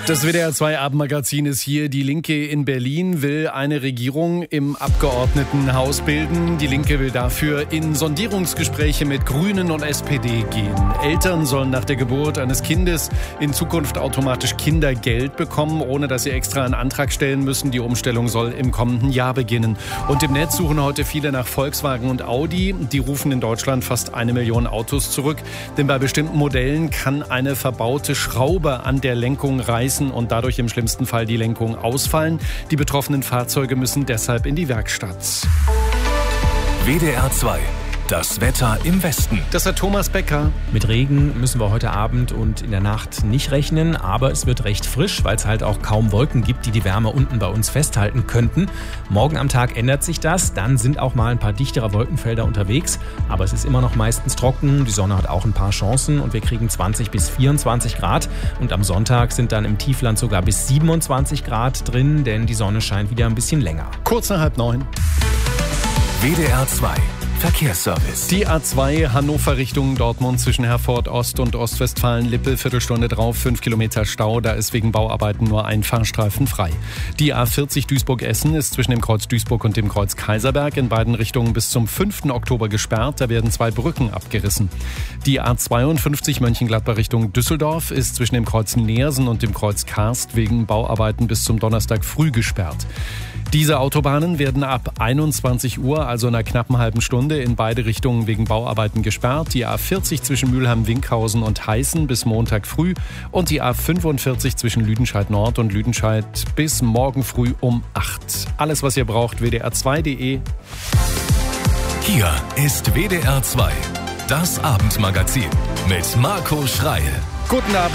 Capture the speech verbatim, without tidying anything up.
Das W D R zwei Abendmagazin ist hier. Die Linke in Berlin will eine Regierung im Abgeordnetenhaus bilden. Die Linke will dafür in Sondierungsgespräche mit Grünen und S P D gehen. Eltern sollen nach der Geburt eines Kindes in Zukunft automatisch Kindergeld bekommen, ohne dass sie extra einen Antrag stellen müssen. Die Umstellung soll im kommenden Jahr beginnen. Und im Netz suchen heute viele nach Volkswagen und Audi. Die rufen in Deutschland fast eine Million Autos zurück. Denn bei bestimmten Modellen kann eine verbaute Schraube an der Lenkung reißen und dadurch im schlimmsten Fall die Lenkung ausfallen. Die betroffenen Fahrzeuge müssen deshalb in die Werkstatt. W D R zwei. Das Wetter im Westen. Das hat Thomas Becker. Mit Regen müssen wir heute Abend und in der Nacht nicht rechnen, aber es wird recht frisch, weil es halt auch kaum Wolken gibt, die die Wärme unten bei uns festhalten könnten. Morgen am Tag ändert sich das, dann sind auch mal ein paar dichtere Wolkenfelder unterwegs, aber es ist immer noch meistens trocken, die Sonne hat auch ein paar Chancen und wir kriegen zwanzig bis vierundzwanzig Grad und am Sonntag sind dann im Tiefland sogar bis siebenundzwanzig Grad drin, denn die Sonne scheint wieder ein bisschen länger. Kurz nach halb neun. W D R zwei. Verkehrsservice. Die A zwei Hannover Richtung Dortmund zwischen Herford Ost und Ostwestfalen-Lippe, Viertelstunde drauf, fünf Kilometer Stau, da ist wegen Bauarbeiten nur ein Fahrstreifen frei. Die A vierzig Duisburg-Essen ist zwischen dem Kreuz Duisburg und dem Kreuz Kaiserberg in beiden Richtungen bis zum fünften Oktober gesperrt, da werden zwei Brücken abgerissen. Die A zweiundfünfzig Mönchengladbach Richtung Düsseldorf ist zwischen dem Kreuz Neersen und dem Kreuz Karst wegen Bauarbeiten bis zum Donnerstag früh gesperrt. Diese Autobahnen werden ab einundzwanzig Uhr, also in einer knappen halben Stunde, in beide Richtungen wegen Bauarbeiten gesperrt. Die A vierzig zwischen Mülheim-Winkhausen und Heißen bis Montag früh und die A fünfundvierzig zwischen Lüdenscheid Nord und Lüdenscheid bis morgen früh um acht. Alles, was ihr braucht, w d r zwei punkt d e. Hier ist W D R zwei, das Abendmagazin mit Marco Schreil. Guten Abend.